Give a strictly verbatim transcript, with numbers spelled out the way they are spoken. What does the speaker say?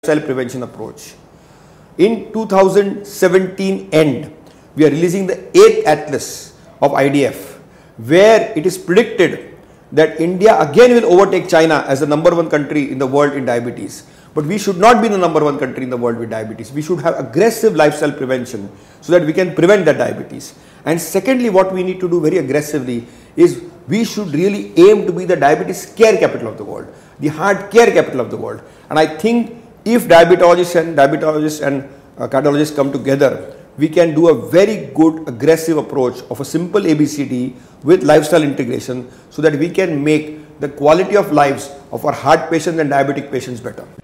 lifestyle prevention approach. In two thousand seventeen end, we are releasing the eighth atlas of I D F, where it is predicted that India again will overtake China as the number one country in the world in diabetes. But we should not be the number one country in the world with diabetes. We should have aggressive lifestyle prevention so that we can prevent that diabetes. And secondly, what we need to do very aggressively is we should really aim to be the diabetes care capital of the world, the heart care capital of the world. And I think if diabetologists and diabetologists and uh, cardiologists come together, we can do a very good aggressive approach of a simple A B C D with lifestyle integration so that we can make the quality of lives of our heart patients and diabetic patients better.